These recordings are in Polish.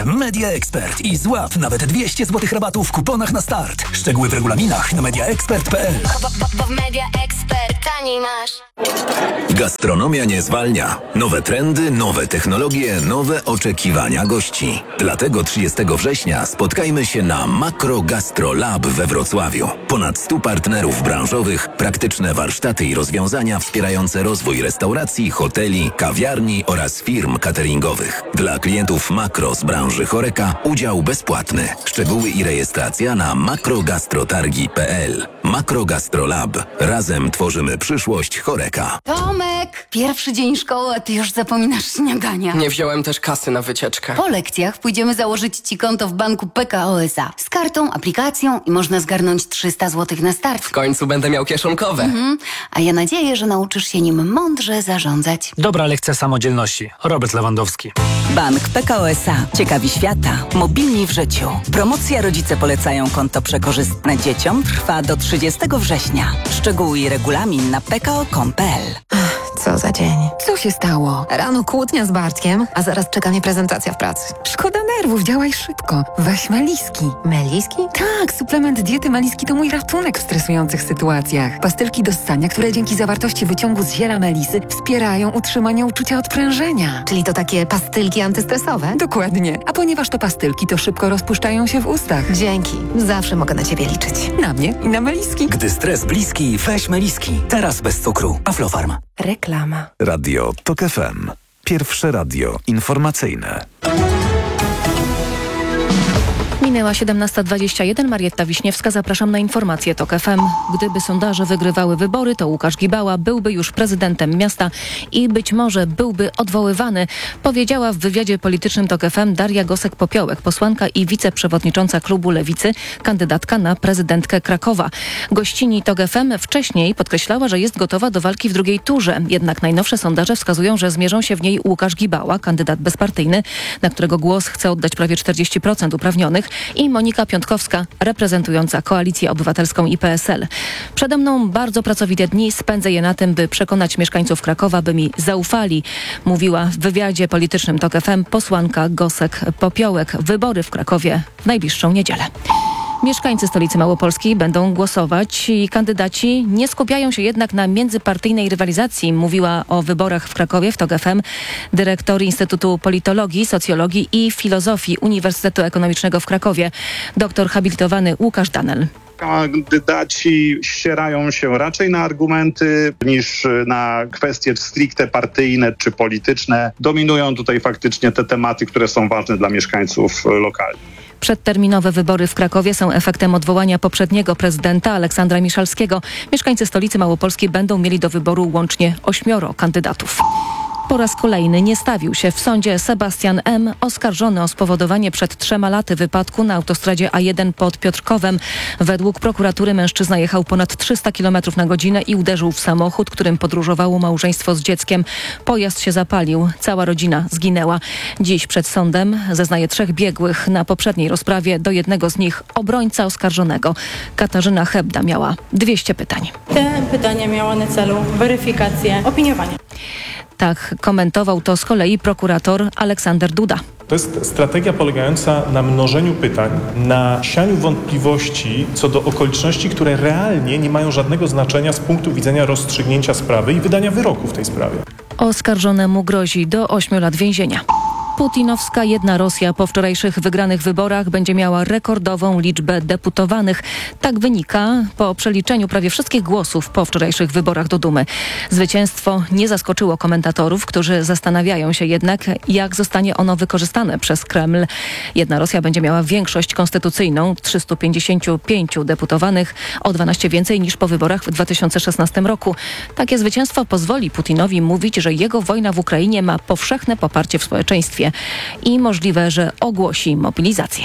Media Expert i złap nawet 200 zł rabatu w kuponach na start. Szczegóły w regulaminach na mediaexpert.pl. Bo w Media Expert taniej masz. Gastronomia nie zwalnia. Nowe trendy, nowe technologie, nowe oczekiwania gości. Dlatego 30 września spotkajmy się na Makro Gastro Lab we Wrocławiu. Ponad 100 partnerów branżowych, praktyczne warsztaty i rozwiązania wspierające rozwój restauracji, hoteli, kawiarni oraz firm cateringowych. Dla klientów Makro z branży HoReCa udział bezpłatny. Szczegóły i rejestracja na makrogastrotargi.pl. Makro Gastro Lab. Razem tworzymy przyszłość HoReCa. Tomek, pierwszy dzień szkoły, a ty już zapominasz śniadania. Nie wziąłem też kasy na wycieczkę. Po lekcjach pójdziemy założyć ci konto w banku PKO SA. Z kartą, aplikacją i można zgarnąć 300 zł na start. W końcu będę miał kieszonkowe. A ja nadzieję, że nauczysz się nim mądrze zarządzać. Dobra lekcja samodzielności. Robert Lewandowski. Bank PKO SA. Ciekawi świata. Mobilni w życiu. Promocja Rodzice polecają konto przekorzystne dzieciom trwa do 30 września. Szczegóły i regulamin na pko.com.pl. Co za dzień. Co się stało? Rano kłótnia z Bartkiem, a zaraz czeka mnie prezentacja w pracy. Szkoda nerwów, działaj szybko. Weź Meliski. Meliski? Tak, suplement diety Meliski to mój ratunek w stresujących sytuacjach. Pastylki do ssania, które dzięki zawartości wyciągu z ziela melisy wspierają utrzymanie uczucia odprężenia. Czyli to takie pastylki antystresowe? Dokładnie. A ponieważ to pastylki, to szybko rozpuszczają się w ustach. Dzięki. Zawsze mogę na ciebie liczyć. Na mnie i na Meliski. Gdy stres bliski, weź Meliski. Teraz bez cukru. Aflofarm. Reklama. Radio TOK FM. Pierwsze radio informacyjne. Minęła 17:21. Marietta Wiśniewska, zapraszam na informacje TOK FM. Gdyby sondaże wygrywały wybory, to Łukasz Gibała byłby już prezydentem miasta i być może byłby odwoływany, powiedziała w wywiadzie politycznym TOK FM Daria Gosek-Popiołek, posłanka i wiceprzewodnicząca klubu Lewicy, kandydatka na prezydentkę Krakowa. Gościni TOK FM wcześniej podkreślała, że jest gotowa do walki w drugiej turze. Jednak najnowsze sondaże wskazują, że zmierzą się w niej Łukasz Gibała, kandydat bezpartyjny, na którego głos chce oddać prawie 40% uprawnionych, i Monika Piątkowska, reprezentująca Koalicję Obywatelską i PSL. Przede mną bardzo pracowite dni, spędzę je na tym, by przekonać mieszkańców Krakowa, by mi zaufali, mówiła w wywiadzie politycznym TOK FM posłanka Gosek-Popiołek. Wybory w Krakowie w najbliższą niedzielę. Mieszkańcy stolicy Małopolskiej będą głosować i kandydaci nie skupiają się jednak na międzypartyjnej rywalizacji, mówiła o wyborach w Krakowie w TOK FM dyrektor Instytutu Politologii, Socjologii i Filozofii Uniwersytetu Ekonomicznego w Krakowie, doktor habilitowany Łukasz Danel. Kandydaci ścierają się raczej na argumenty niż na kwestie stricte partyjne czy polityczne. Dominują tutaj faktycznie te tematy, które są ważne dla mieszkańców lokalnych. Przedterminowe wybory w Krakowie są efektem odwołania poprzedniego prezydenta Aleksandra Miszalskiego. Mieszkańcy stolicy Małopolskiej będą mieli do wyboru łącznie 8 kandydatów. Po raz kolejny nie stawił się w sądzie Sebastian M., oskarżony o spowodowanie przed 3 laty wypadku na autostradzie A1 pod Piotrkowem. Według prokuratury mężczyzna jechał ponad 300 km na godzinę i uderzył w samochód, którym podróżowało małżeństwo z dzieckiem. Pojazd się zapalił, cała rodzina zginęła. Dziś przed sądem zeznaje 3 biegłych. Na poprzedniej rozprawie do jednego z nich obrońca oskarżonego. Katarzyna Hebda miała 200 pytań. Te pytania miały na celu weryfikację opiniowania. Tak komentował to z kolei prokurator Aleksander Duda. To jest strategia polegająca na mnożeniu pytań, na sianiu wątpliwości co do okoliczności, które realnie nie mają żadnego znaczenia z punktu widzenia rozstrzygnięcia sprawy i wydania wyroku w tej sprawie. Oskarżonemu grozi do 8 lat więzienia. Putinowska jedna Rosja po wczorajszych wygranych wyborach będzie miała rekordową liczbę deputowanych. Tak wynika po przeliczeniu prawie wszystkich głosów po wczorajszych wyborach do Dumy. Zwycięstwo nie zaskoczyło komentatorów, którzy zastanawiają się jednak, jak zostanie ono wykorzystane przez Kreml. Jedna Rosja będzie miała większość konstytucyjną, 355 deputowanych, o 12 więcej niż po wyborach w 2016 roku. Takie zwycięstwo pozwoli Putinowi mówić, że jego wojna w Ukrainie ma powszechne poparcie w społeczeństwie i możliwe, że ogłosi mobilizację.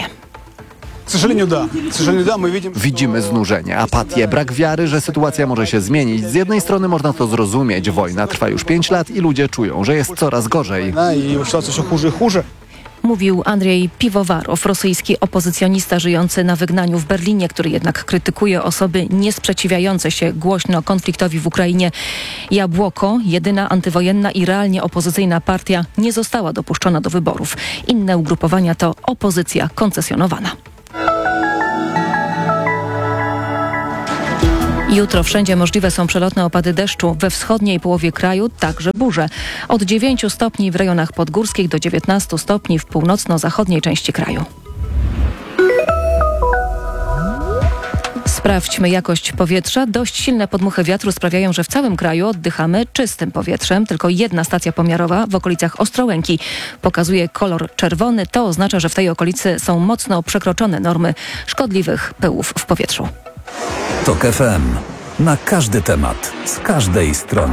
Widzimy znużenie, apatię, brak wiary, że sytuacja może się zmienić. Z jednej strony można to zrozumieć. Wojna trwa już 5 lat i ludzie czują, że jest coraz gorzej. Mówił Andrzej Piwowarow, rosyjski opozycjonista żyjący na wygnaniu w Berlinie, który jednak krytykuje osoby niesprzeciwiające się głośno konfliktowi w Ukrainie. Jabłoko, jedyna antywojenna i realnie opozycyjna partia, nie została dopuszczona do wyborów. Inne ugrupowania to opozycja koncesjonowana. Jutro wszędzie możliwe są przelotne opady deszczu. We wschodniej połowie kraju także burze. Od 9 stopni w rejonach podgórskich do 19 stopni w północno-zachodniej części kraju. Sprawdźmy jakość powietrza. Dość silne podmuchy wiatru sprawiają, że w całym kraju oddychamy czystym powietrzem. Tylko jedna stacja pomiarowa w okolicach Ostrołęki pokazuje kolor czerwony. To oznacza, że w tej okolicy są mocno przekroczone normy szkodliwych pyłów w powietrzu. TOK FM. Na każdy temat, z każdej strony.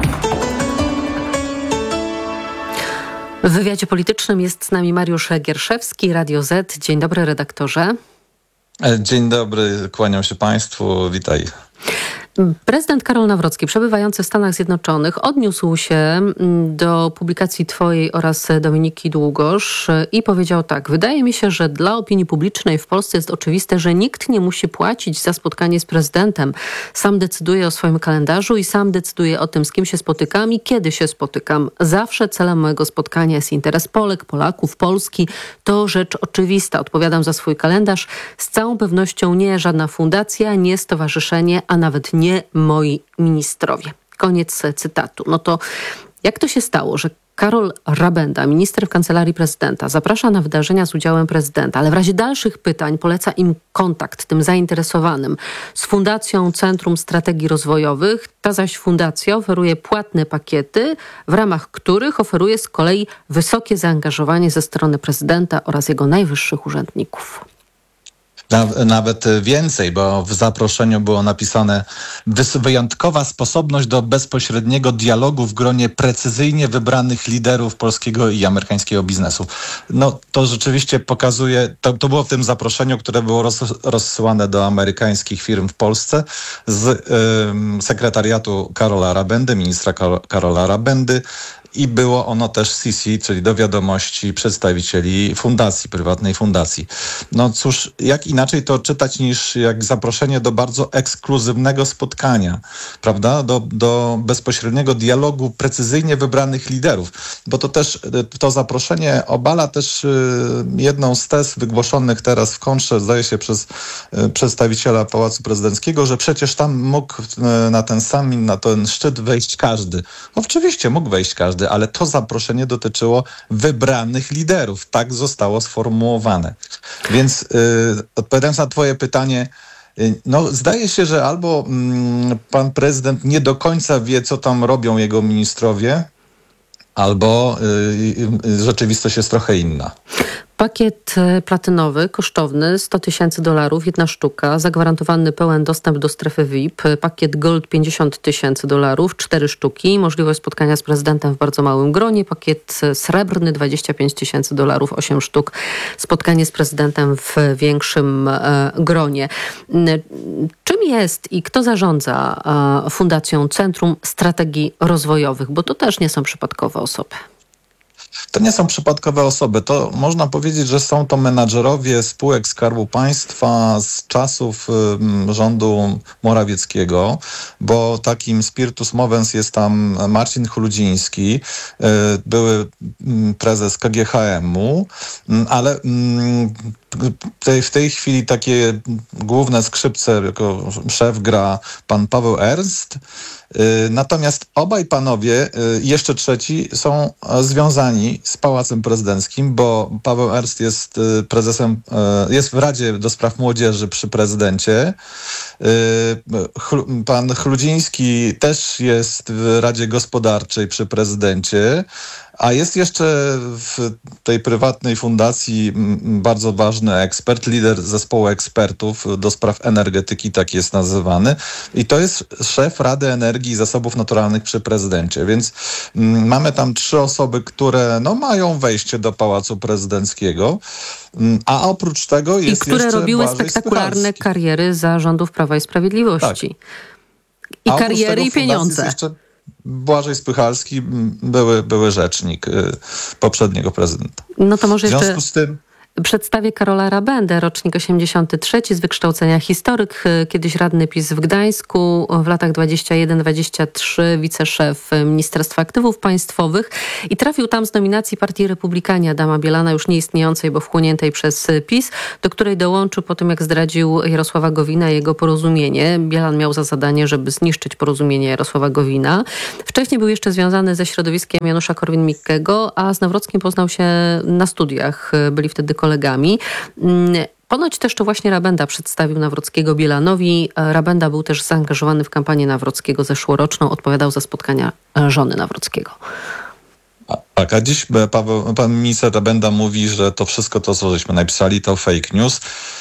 W wywiadzie politycznym jest z nami Mariusz Gierszewski, Radio Z. Dzień dobry, redaktorze. Dzień dobry, kłaniam się Państwu, witaj. Prezydent Karol Nawrocki, przebywający w Stanach Zjednoczonych, odniósł się do publikacji twojej oraz Dominiki Długosz i powiedział tak: wydaje mi się, że dla opinii publicznej w Polsce jest oczywiste, że nikt nie musi płacić za spotkanie z prezydentem. Sam decyduję o swoim kalendarzu i sam decyduję o tym, z kim się spotykam i kiedy się spotykam. Zawsze celem mojego spotkania jest interes Polek, Polaków, Polski. To rzecz oczywista. Odpowiadam za swój kalendarz. Z całą pewnością nie żadna fundacja, nie stowarzyszenie, a nawet nie moi ministrowie. Koniec cytatu. No to jak to się stało, że Karol Rabenda, minister w Kancelarii Prezydenta, zaprasza na wydarzenia z udziałem prezydenta, ale w razie dalszych pytań poleca im kontakt, tym zainteresowanym, z Fundacją Centrum Strategii Rozwojowych. Ta zaś fundacja oferuje płatne pakiety, w ramach których oferuje z kolei wysokie zaangażowanie ze strony prezydenta oraz jego najwyższych urzędników. Nawet więcej, bo w zaproszeniu było napisane: wyjątkowa sposobność do bezpośredniego dialogu w gronie precyzyjnie wybranych liderów polskiego i amerykańskiego biznesu. No to rzeczywiście pokazuje, to było w tym zaproszeniu, które było rozsyłane do amerykańskich firm w Polsce z sekretariatu Karola Rabendy, ministra Karola Rabendy. I było ono też CC, czyli do wiadomości przedstawicieli fundacji, prywatnej fundacji. No cóż, jak inaczej to czytać niż jak zaproszenie do bardzo ekskluzywnego spotkania, prawda? Do bezpośredniego dialogu precyzyjnie wybranych liderów. Bo to też, to zaproszenie obala też jedną z tez wygłoszonych teraz w Kontrze, zdaje się przez przedstawiciela Pałacu Prezydenckiego, że przecież tam mógł na ten summit, na ten szczyt wejść każdy. Oczywiście mógł wejść każdy, ale to zaproszenie dotyczyło wybranych liderów. Tak zostało sformułowane. Więc odpowiadając na twoje pytanie, no zdaje się, że albo pan prezydent nie do końca wie, co tam robią jego ministrowie, albo rzeczywistość jest trochę inna. Pakiet platynowy, kosztowny $100,000, jedna sztuka, zagwarantowany pełen dostęp do strefy VIP. Pakiet Gold $50,000, 4 sztuki, możliwość spotkania z prezydentem w bardzo małym gronie. Pakiet srebrny $25,000, 8 sztuk, spotkanie z prezydentem w większym gronie. Czym jest i kto zarządza Fundacją Centrum Strategii Rozwojowych? Bo to też nie są przypadkowe osoby. To nie są przypadkowe osoby. To można powiedzieć, że są to menadżerowie spółek Skarbu Państwa z czasów rządu Morawieckiego, bo takim spiritus movens jest tam Marcin Chludziński, były prezes KGHM-u, ale w tej chwili takie główne skrzypce jako szef gra pan Paweł Ernst. Natomiast obaj panowie, jeszcze trzeci, są związani z Pałacem Prezydenckim, bo Paweł Ernst jest prezesem, jest w Radzie do Spraw Młodzieży przy prezydencie. Pan Chludziński też jest w Radzie Gospodarczej przy prezydencie. A jest jeszcze w tej prywatnej fundacji bardzo ważny ekspert, lider zespołu ekspertów do spraw energetyki, tak jest nazywany. I to jest szef Rady Energii i Zasobów Naturalnych przy prezydencie. Więc mamy tam 3 osoby, które mają wejście do Pałacu Prezydenckiego. A oprócz tego jest jeszcze... I które robiły Błażej spektakularne Spyralski. kariery za rządów Prawa i Sprawiedliwości. Tak. I kariery, i pieniądze. Błażej Spychalski, były rzecznik poprzedniego prezydenta. No to może w związku jeszcze z tym przedstawię Karola Rabendę, rocznik 83, z wykształcenia historyk, kiedyś radny PiS w Gdańsku, w latach 21-23 wiceszef Ministerstwa Aktywów Państwowych i trafił tam z nominacji Partii Republikanie Adama Bielana, już nieistniejącej, bo wchłoniętej przez PiS, do której dołączył po tym, jak zdradził Jarosława Gowina i jego Porozumienie. Bielan miał za zadanie, żeby zniszczyć Porozumienie Jarosława Gowina. Wcześniej był jeszcze związany ze środowiskiem Janusza Korwin-Mikkego, a z Nawrockim poznał się na studiach. Byli wtedy kolegami. Ponoć też to właśnie Rabenda przedstawił Nawrockiego Bielanowi. Rabenda był też zaangażowany w kampanię Nawrockiego zeszłoroczną. Odpowiadał za spotkania żony Nawrockiego. Tak, a dziś pan minister Rabenda mówi, że to wszystko to, co żeśmy napisali, to fake news.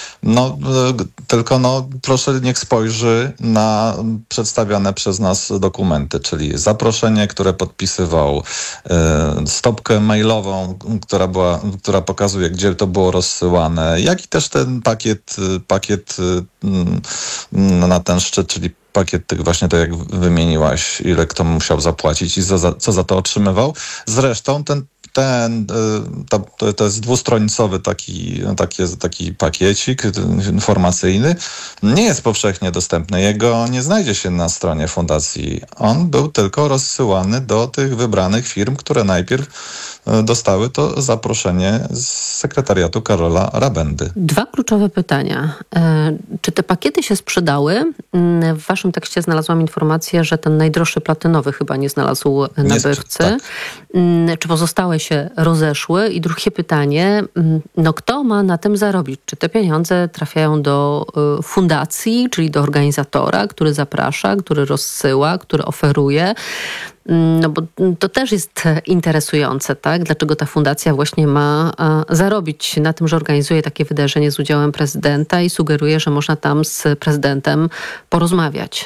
Tylko proszę niech spojrzy na przedstawiane przez nas dokumenty, czyli zaproszenie, które podpisywał, stopkę mailową, która pokazuje, gdzie to było rozsyłane, jak i też ten pakiet na ten szczyt, czyli pakiet tych właśnie, tak jak wymieniłaś, ile kto musiał zapłacić i co za to otrzymywał. Zresztą to jest dwustronicowy taki pakiecik informacyjny. Nie jest powszechnie dostępny. Jego nie znajdzie się na stronie fundacji. On był tylko rozsyłany do tych wybranych firm, które najpierw dostały to zaproszenie z sekretariatu Karola Rabendy. Dwa kluczowe pytania. Czy te pakiety się sprzedały? W waszym tekście znalazłam informację, że ten najdroższy platynowy chyba nie znalazł nabywcy. Tak. Czy pozostałe się rozeszły? I drugie pytanie, kto ma na tym zarobić? Czy te pieniądze trafiają do fundacji, czyli do organizatora, który zaprasza, który rozsyła, który oferuje? Bo to też jest interesujące, tak? Dlaczego ta fundacja właśnie ma zarobić na tym, że organizuje takie wydarzenie z udziałem prezydenta i sugeruje, że można tam z prezydentem porozmawiać?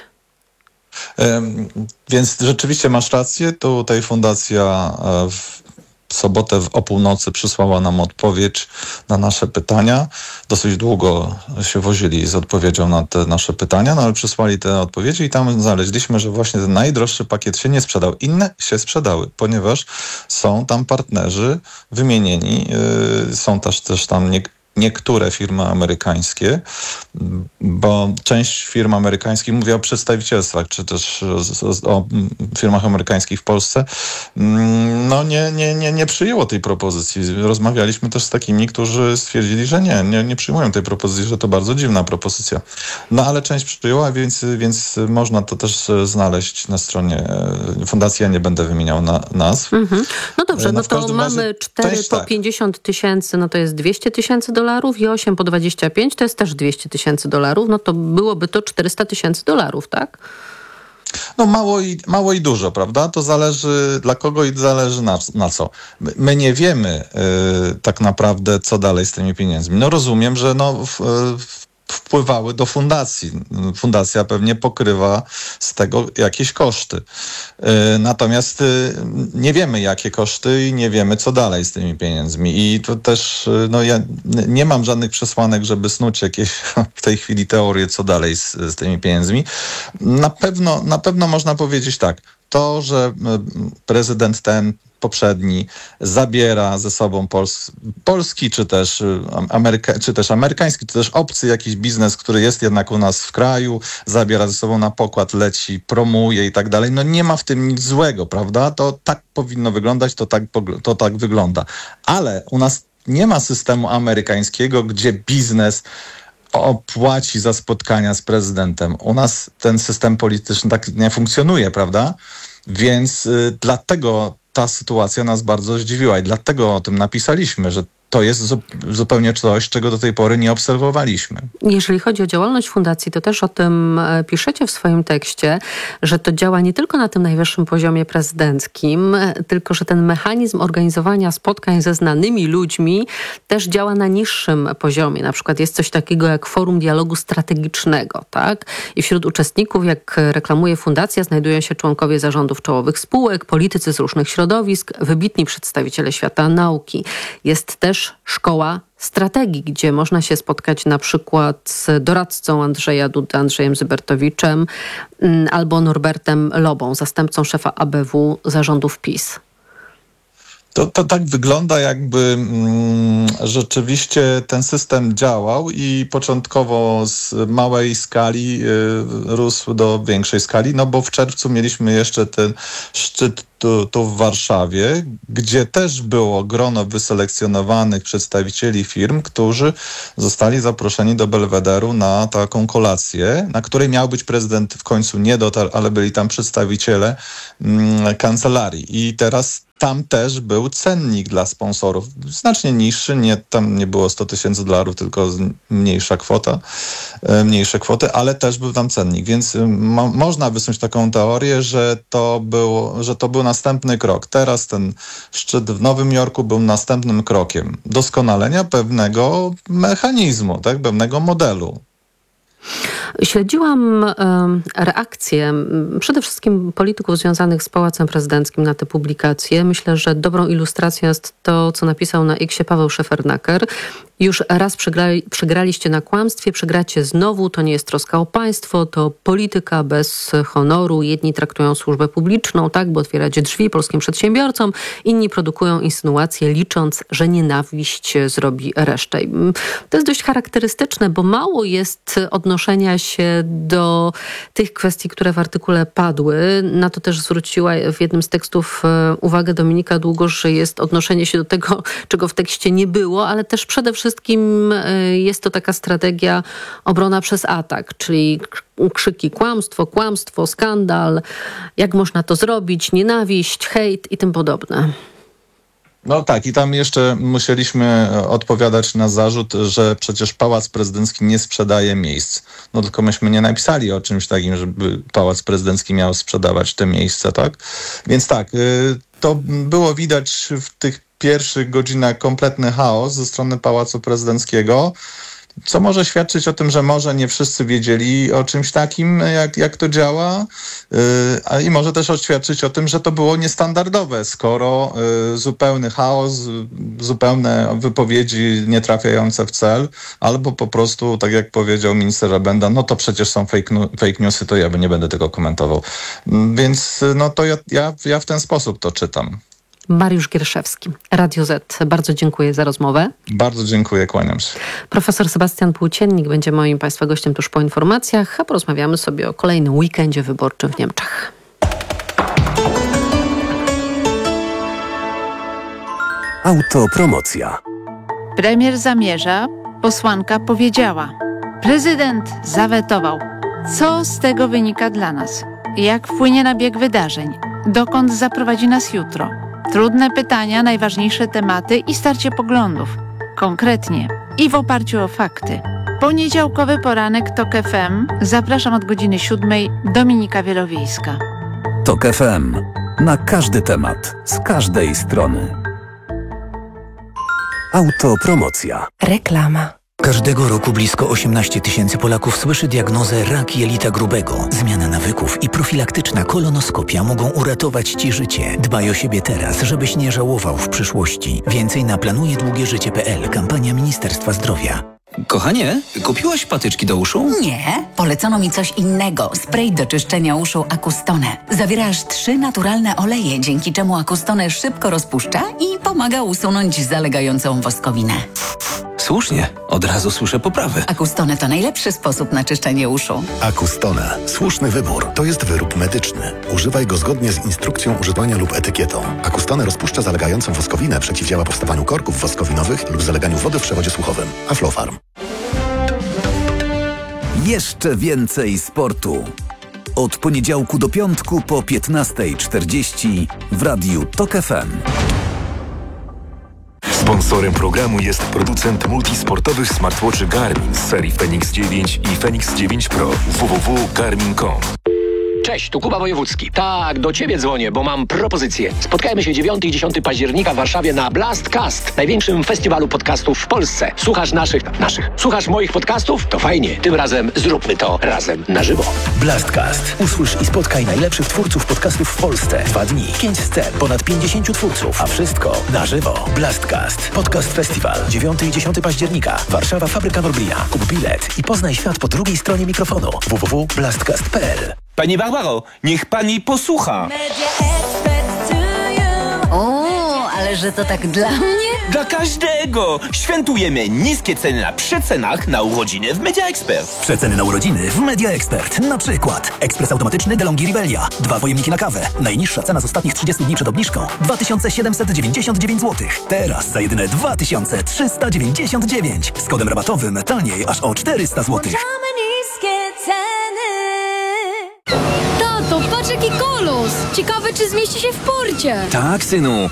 Więc rzeczywiście masz rację. Tutaj fundacja w sobotę o północy przysłała nam odpowiedź na nasze pytania. Dosyć długo się wozili z odpowiedzią na te nasze pytania, ale przysłali te odpowiedzi i tam znaleźliśmy, że właśnie ten najdroższy pakiet się nie sprzedał. Inne się sprzedały, ponieważ są tam partnerzy wymienieni. Są też tam niektóre firmy amerykańskie, bo część firm amerykańskich, mówię o przedstawicielstwach, czy też o firmach amerykańskich w Polsce, nie przyjęło tej propozycji. Rozmawialiśmy też z takimi, którzy stwierdzili, że nie przyjmują tej propozycji, że to bardzo dziwna propozycja. Ale część przyjęła, więc można to też znaleźć na stronie fundacji. Ja nie będę wymieniał nazw. No dobrze, to mamy 4 po 50 tysięcy, to jest $200,000 i 8 po 25 to jest też $200,000, to byłoby to $400,000, tak? Mało i dużo, prawda? To zależy dla kogo i zależy na co. My nie wiemy tak naprawdę, co dalej z tymi pieniędzmi. Rozumiem, że wpływały do fundacji. Fundacja pewnie pokrywa z tego jakieś koszty. Natomiast nie wiemy, jakie koszty i nie wiemy, co dalej z tymi pieniędzmi. I to też, ja nie mam żadnych przesłanek, żeby snuć jakieś w tej chwili teorie, co dalej z tymi pieniędzmi. Na pewno można powiedzieć tak. To, że prezydent ten poprzedni zabiera ze sobą polski, czy też amerykański, czy też obcy jakiś biznes, który jest jednak u nas w kraju, zabiera ze sobą na pokład, leci, promuje i tak dalej. Nie ma w tym nic złego, prawda? To tak powinno wyglądać, to tak wygląda. Ale u nas nie ma systemu amerykańskiego, gdzie biznes płaci za spotkania z prezydentem. U nas ten system polityczny tak nie funkcjonuje, prawda? Więc dlatego ta sytuacja nas bardzo zdziwiła i dlatego o tym napisaliśmy, że to jest zupełnie coś, czego do tej pory nie obserwowaliśmy. Jeżeli chodzi o działalność fundacji, to też o tym piszecie w swoim tekście, że to działa nie tylko na tym najwyższym poziomie prezydenckim, tylko że ten mechanizm organizowania spotkań ze znanymi ludźmi też działa na niższym poziomie. Na przykład jest coś takiego jak Forum Dialogu Strategicznego, tak? I wśród uczestników, jak reklamuje fundacja, znajdują się członkowie zarządów czołowych spółek, politycy z różnych środowisk, wybitni przedstawiciele świata nauki. Jest też też szkoła strategii, gdzie można się spotkać na przykład z doradcą Andrzeja Dudy, Andrzejem Zybertowiczem, albo Norbertem Lobą, zastępcą szefa ABW zarządów PiS. To tak wygląda, jakby rzeczywiście ten system działał i początkowo z małej skali rósł do większej skali, no bo w czerwcu mieliśmy jeszcze ten szczyt tu w Warszawie, gdzie też było grono wyselekcjonowanych przedstawicieli firm, którzy zostali zaproszeni do Belwederu na taką kolację, na której miał być prezydent, w końcu nie dotarł, ale byli tam przedstawiciele kancelarii. I teraz tam też był cennik dla sponsorów, znacznie niższy, tam nie było $100,000, tylko mniejsze kwoty, ale też był tam cennik, więc można wysnuć taką teorię, że to był następny krok. Teraz ten szczyt w Nowym Jorku był następnym krokiem doskonalenia pewnego mechanizmu, tak, pewnego modelu. Śledziłam reakcje przede wszystkim polityków związanych z Pałacem Prezydenckim na te publikacje. Myślę, że dobrą ilustracją jest to, co napisał na X-ie Paweł Szefernaker. Już raz przegraliście na kłamstwie, przegracie znowu. To nie jest troska o państwo, to polityka bez honoru. Jedni traktują służbę publiczną, tak, by otwierać drzwi polskim przedsiębiorcom. Inni produkują insynuacje, licząc, że nienawiść zrobi resztę. To jest dość charakterystyczne, bo mało jest odnoszenia się do tych kwestii, które w artykule padły. Na to też zwróciła w jednym z tekstów uwagę Dominika Długosz, że jest odnoszenie się do tego, czego w tekście nie było, ale też przede wszystkim jest to taka strategia obrona przez atak, czyli krzyki kłamstwo, skandal, jak można to zrobić, nienawiść, hejt i tym podobne. No tak, i tam jeszcze musieliśmy odpowiadać na zarzut, że przecież Pałac Prezydencki nie sprzedaje miejsc. No tylko myśmy nie napisali o czymś takim, żeby Pałac Prezydencki miał sprzedawać te miejsca, tak? Więc tak, to było widać w tych pierwszych godzinach kompletny chaos ze strony Pałacu Prezydenckiego, co może świadczyć o tym, że może nie wszyscy wiedzieli o czymś takim, jak to działa, i może też świadczyć o tym, że to było niestandardowe, skoro zupełny chaos, zupełne wypowiedzi nie trafiające w cel, albo po prostu, tak jak powiedział minister Rabenda, no to przecież są fake newsy, to ja nie będę tego komentował. Więc no to ja w ten sposób to czytam. Mariusz Gierszewski, Radio Z. Bardzo dziękuję za rozmowę. Bardzo dziękuję, kłaniam się. Profesor Sebastian Płóciennik będzie moim Państwa gościem tuż po informacjach, a porozmawiamy sobie o kolejnym weekendzie wyborczym w Niemczech. Autopromocja. Premier zamierza, posłanka powiedziała. Prezydent zawetował. Co z tego wynika dla nas? Jak wpłynie na bieg wydarzeń? Dokąd zaprowadzi nas jutro? Trudne pytania, najważniejsze tematy i starcie poglądów. Konkretnie i w oparciu o fakty. Poniedziałkowy poranek TOK FM. Zapraszam od godziny 7. Dominika Wielowiejska. TOK FM. Na każdy temat, z każdej strony. Autopromocja. Reklama. Każdego roku blisko 18 000 Polaków słyszy diagnozę rak jelita grubego. Zmiana nawyków i profilaktyczna kolonoskopia mogą uratować Ci życie. Dbaj o siebie teraz, żebyś nie żałował w przyszłości. Więcej na planujadługieżycie.pl. Kampania Ministerstwa Zdrowia. Kochanie, kupiłaś patyczki do uszu? Nie, polecono mi coś innego. Spray do czyszczenia uszu Acustone. Zawiera aż 3 naturalne oleje, dzięki czemu Acustone szybko rozpuszcza i pomaga usunąć zalegającą woskowinę. Słusznie, od razu słyszę poprawę. Acustone to najlepszy sposób na czyszczenie uszu. Acustone. Słuszny wybór. To jest wyrób medyczny. Używaj go zgodnie z instrukcją używania lub etykietą. Acustone rozpuszcza zalegającą woskowinę, przeciwdziała powstawaniu korków woskowinowych lub zaleganiu wody w przewodzie słuchowym. Aflofarm. Jeszcze więcej sportu. Od poniedziałku do piątku po 15:40 w Radiu TOK FM. Sponsorem programu jest producent multisportowych smartwatchy Garmin z serii Fenix 9 i Fenix 9 Pro. www.garmin.com. Cześć, tu Kuba Wojewódzki. Tak, do ciebie dzwonię, bo mam propozycję. Spotkajmy się 9 i 10 października w Warszawie na Blastcast, największym festiwalu podcastów w Polsce. Słuchasz Słuchasz moich podcastów? To fajnie. Tym razem zróbmy to razem na żywo. Blastcast. Usłysz i spotkaj najlepszych twórców podcastów w Polsce. 2 dni, 5 scen, ponad 50 twórców, a wszystko na żywo. Blastcast. Podcast Festiwal. 9 i 10 października. Warszawa, Fabryka Norbria. Kup bilet i poznaj świat po drugiej stronie mikrofonu. www.blastcast.pl. Pani Barbaro, niech pani posłucha. O, ale że to tak dla mnie? Dla każdego. Świętujemy niskie ceny na przecenach na urodziny w Media Expert. Przeceny na urodziny w Media Expert. Na przykład ekspres automatyczny DeLonghi Rivelia. 2 pojemniki na kawę. Najniższa cena z ostatnich 30 dni przed obniżką 2799 zł. Teraz za jedyne 2399. Z kodem rabatowym taniej aż o 400 zł. Tato, patrz jaki kolos! Ciekawe, czy zmieści się w porcie. Tak, synu.